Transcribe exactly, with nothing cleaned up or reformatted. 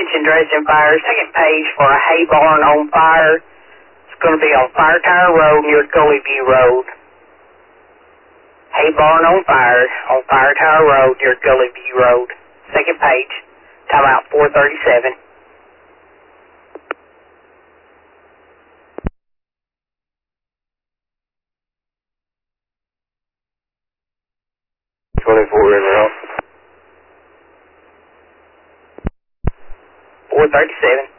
Attention Dresden Fire, second page for a hay barn on fire. It's going to be on Fire Tower Road near Gully View Road. Hay barn on fire on Fire Tower Road near Gully View Road. Second page, time out four thirty-seven. twenty-four River Off. four thirty-seven.